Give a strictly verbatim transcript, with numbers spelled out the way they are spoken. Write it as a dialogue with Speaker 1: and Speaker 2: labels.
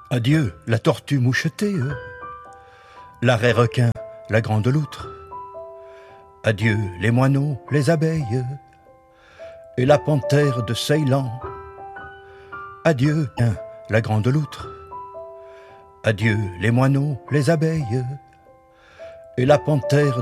Speaker 1: Adieu la tortue mouchetée, l'arrêt requin, la grande loutre. Adieu les moineaux, les abeilles, et la panthère de Ceylan. Adieu la grande loutre. Adieu les moineaux, les abeilles, et la panthère